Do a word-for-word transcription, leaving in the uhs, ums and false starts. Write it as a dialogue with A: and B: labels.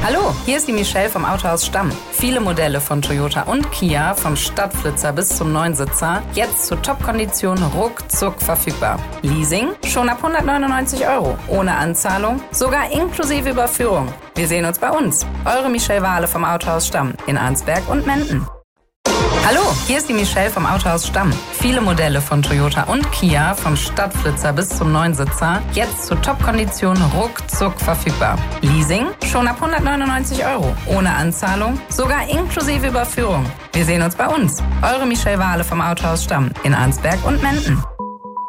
A: Hallo, hier ist die Michelle vom Autohaus Stamm. Viele Modelle von Toyota und Kia, vom Stadtflitzer bis zum Neunsitzer, jetzt zu Top-Konditionen ruckzuck verfügbar. Leasing schon ab hundertneunundneunzig Euro, ohne Anzahlung, sogar inklusive Überführung. Wir sehen uns bei uns. Eure Michelle Wahle vom Autohaus Stamm in Arnsberg und Menden. Hallo, hier ist die Michelle vom Autohaus Stamm. Viele Modelle von Toyota und Kia, vom Stadtflitzer bis zum Neunsitzer, jetzt zu Top-Konditionen ruckzuck verfügbar. Leasing schon ab hundertneunundneunzig Euro, ohne Anzahlung, sogar inklusive Überführung. Wir sehen uns bei uns. Eure Michelle Wahle vom Autohaus Stamm in Arnsberg und Menden.